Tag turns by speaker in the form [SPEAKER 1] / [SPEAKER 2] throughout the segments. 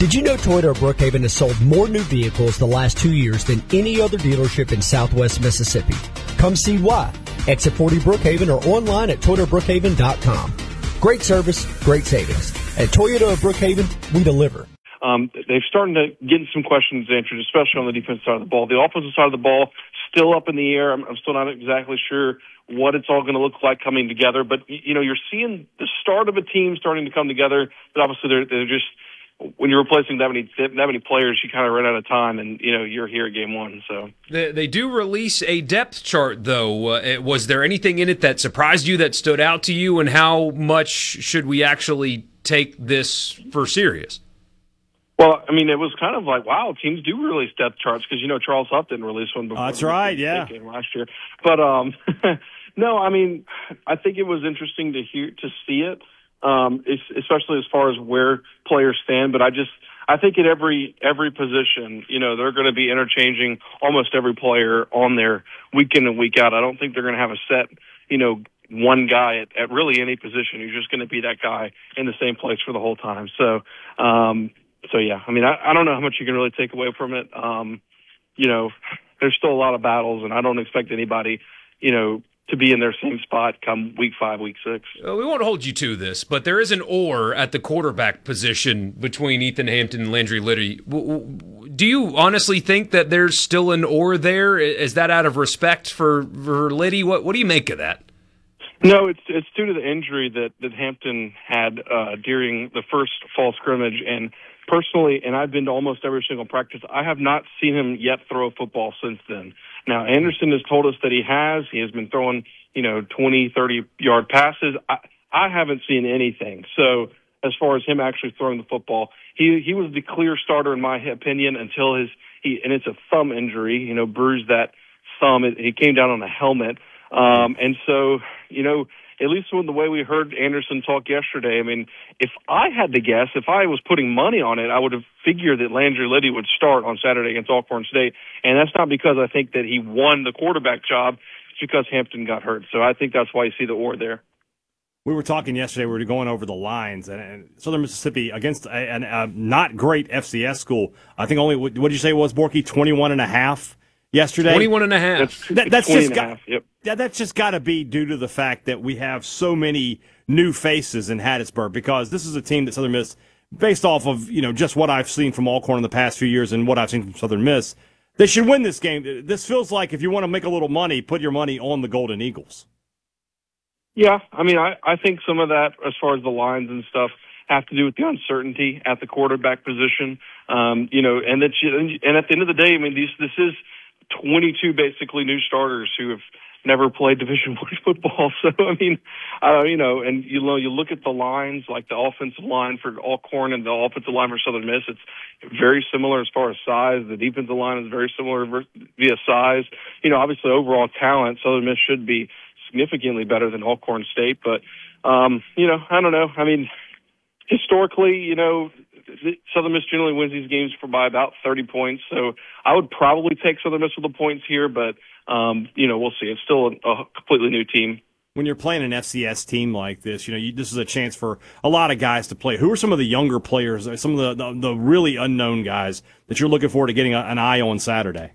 [SPEAKER 1] Did you know Toyota of Brookhaven has sold more new vehicles the last 2 years than any other dealership in Southwest Mississippi? Come see why. Exit 40 Brookhaven or online at ToyotaBrookhaven.com. Great service, great savings. At Toyota of Brookhaven, we deliver.
[SPEAKER 2] They've started to get some questions answered, especially on the defensive side of the ball. The offensive side of the ball, still up in the air. I'm still not exactly sure what it's all going to look like coming together. But, you're seeing the start of a team starting to come together. But obviously, they're just, when you're replacing that many players, you kind of run out of time, and, you're here at game one. So
[SPEAKER 3] They do release a depth chart, though. Was there anything in it that surprised you, that stood out to you, and how much should we actually take this for serious?
[SPEAKER 2] Well, it was kind of like, wow, teams do release depth charts because, Charles Huff didn't release one before.
[SPEAKER 4] That's right, yeah.
[SPEAKER 2] Game last year. But, no, I think it was interesting to see it, especially as far as where players stand. But I think at every position, they're going to be interchanging almost every player on there week in and week out. I don't think they're going to have a set, one guy at really any position who's just going to be that guy in the same place for the whole time. So yeah, I don't know how much you can really take away from it. There's still a lot of battles, and I don't expect anybody, to be in their same spot come week 5, week 6.
[SPEAKER 3] We won't hold you to this, but there is an or at the quarterback position between Ethan Hampton and Landry Liddy. Do you honestly think that there's still an or there? Is that out of respect for Liddy? What do you make of that?
[SPEAKER 2] No, it's due to the injury that Hampton had during the first fall scrimmage. And personally, and I've been to almost every single practice, I have not seen him yet throw a football since then. Now, Anderson has told us that he has been throwing, 20, 30-yard passes. I haven't seen anything. So as far as him actually throwing the football, he was the clear starter, in my opinion, until and it's a thumb injury, bruised that thumb. He came down on a helmet. And so, at least with the way we heard Anderson talk yesterday, if I had to guess, if I was putting money on it, I would have figured that Landry Liddy would start on Saturday against Alcorn State. And that's not because I think that he won the quarterback job. It's because Hampton got hurt. So I think that's why you see the or there.
[SPEAKER 4] We were talking yesterday, we were going over the lines, and Southern Mississippi against a not great FCS school. I think only, what did you say it was, Borky, 21.5 yesterday?
[SPEAKER 3] 21.5.
[SPEAKER 4] That's just
[SPEAKER 2] half, yep.
[SPEAKER 4] That's just got to be due to the fact that we have so many new faces in Hattiesburg, because this is a team that Southern Miss, based off of just what I've seen from Alcorn in the past few years and what I've seen from Southern Miss, they should win this game. This feels like if you want to make a little money, put your money on the Golden Eagles.
[SPEAKER 2] Yeah, I think some of that, as far as the lines and stuff, have to do with the uncertainty at the quarterback position. And at the end of the day, this is 22 basically new starters who have never played Division I football. So, and you look at the lines, like the offensive line for Alcorn and the offensive line for Southern Miss, it's very similar as far as size. The defensive line is very similar via size. Obviously overall talent, Southern Miss should be significantly better than Alcorn State. But, I don't know. Historically, Southern Miss generally wins these games by about 30 points. So I would probably take Southern Miss with the points here, but, we'll see. It's still a completely new team.
[SPEAKER 4] When you're playing an FCS team like this, this is a chance for a lot of guys to play. Who are some of the younger players, some of the really unknown guys that you're looking forward to getting an eye on Saturday?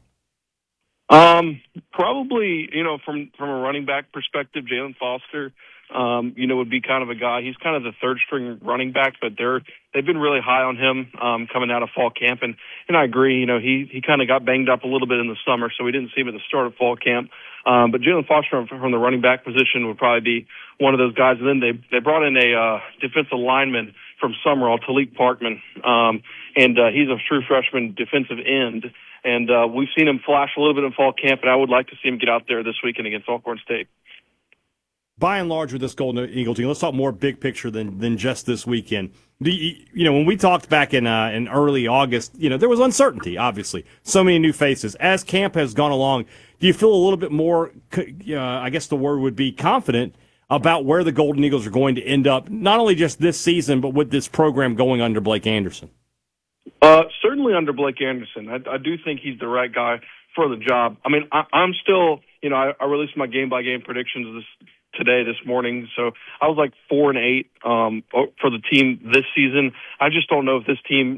[SPEAKER 2] Probably, from a running back perspective, Jalen Foster, would be kind of a guy. He's kind of the third string running back, but they've been really high on him, coming out of fall camp. And I agree, he kind of got banged up a little bit in the summer, so we didn't see him at the start of fall camp. But Jalen Foster from the running back position would probably be one of those guys. And then they brought in a defensive lineman from Summerall, Talik Parkman. And he's a true freshman defensive end. And we've seen him flash a little bit in fall camp, and I would like to see him get out there this weekend against Alcorn State.
[SPEAKER 4] By and large, with this Golden Eagle team, let's talk more big picture than just this weekend. When we talked back in early August, there was uncertainty, obviously. So many new faces. As camp has gone along, do you feel a little bit more, I guess the word would be confident, about where the Golden Eagles are going to end up, not only just this season, but with this program going under Blake Anderson?
[SPEAKER 2] Certainly under Blake Anderson. I do think he's the right guy for the job. I'm still, I released my game-by-game predictions this morning, so I was like 4-8 for the team this season. I just don't know if this team